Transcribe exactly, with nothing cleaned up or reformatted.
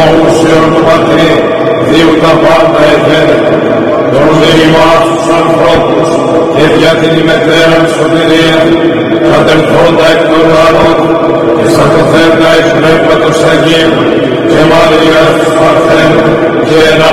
ομοούσιον του Πατρί, Θείου τα πάντα εφέρετε, τον δε ημάς τους ανθρώπους, και δια την ημετέραν σωτηρία, κατελθόντα εκ των ουρανών, και σακωθέντα εκ Πνεύματος Αγίου, και Μαρίας της Παρθένου,